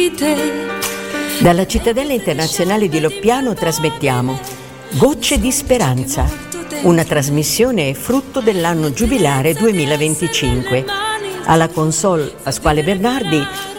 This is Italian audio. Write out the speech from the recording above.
Dalla Cittadella Internazionale di Loppiano trasmettiamo Gocce di Speranza, una trasmissione frutto dell'anno giubilare 2025. Alla console Pasquale Bernardi,